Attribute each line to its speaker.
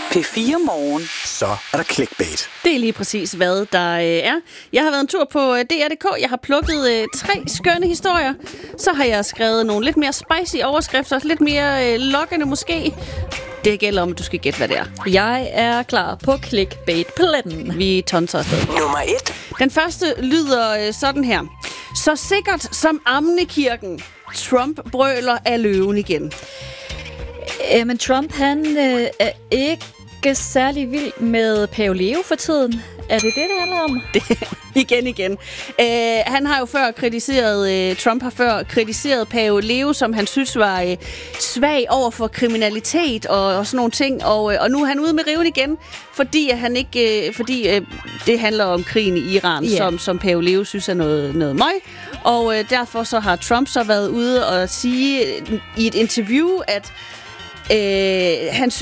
Speaker 1: P4 Morgen.
Speaker 2: Så er der clickbait.
Speaker 3: Det er lige præcis, hvad der er. Jeg har været en tur på DR.dk. Jeg har plukket 3 skønne historier. Så har jeg skrevet nogle lidt mere spicy overskrifter, lidt mere lokkende måske. Det gælder om, at du skal gætte, hvad det er.
Speaker 4: Jeg er klar på clickbait-pletten.
Speaker 3: Vi tonser afsted.
Speaker 1: Nummer 1.
Speaker 3: Den første lyder sådan her. Så sikkert som Amnekirken. Trump brøler af løven igen.
Speaker 4: Men Trump, han er ikke særlig vild med Pave Leo for tiden. Er det, det handler om?
Speaker 3: Igen. Han har jo før kritiseret, Trump har før kritiseret Pave Leo, som han synes var svag over for kriminalitet og sådan nogle ting. Og nu er han ude med riven igen, fordi det handler om krigen i Iran, som Pave Leo synes er noget møg. Og derfor så har Trump så været ude og sige i et interview, at han synes,